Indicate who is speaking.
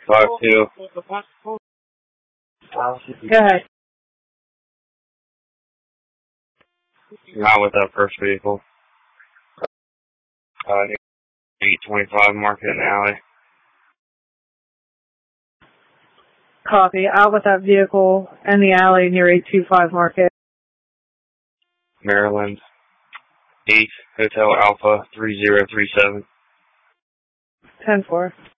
Speaker 1: 5-2.
Speaker 2: Go ahead.
Speaker 1: Not with that first vehicle. 825 Market and Alley.
Speaker 2: Copy. Out with that vehicle in the alley near 825 Market.
Speaker 1: Maryland. 8 Hotel Alpha 3037.
Speaker 2: 10-4.